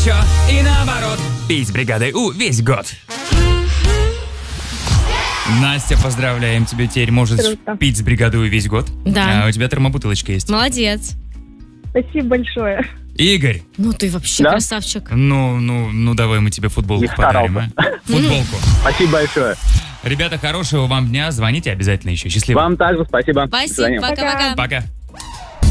еще и наоборот. Пить с бригадой У весь год. Настя, поздравляем тебя. Теперь можешь Круто. пить с бригадой У весь год. Да. У тебя термобутылочка есть. Молодец. Спасибо большое. Игорь, Ну ты вообще Да? красавчик. ну давай мы тебе футболку Не подарим, а? Футболку. Спасибо большое. Ребята, хорошего вам дня. Звоните обязательно еще. Счастливо. Вам также спасибо. До Спасибо, свидания. пока-пока. Пока.